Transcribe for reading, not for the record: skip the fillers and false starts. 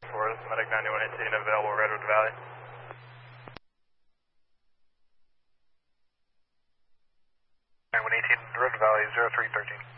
Forest, Medic 9118 available, Redwood Valley. 9118, Redwood Valley, 0313.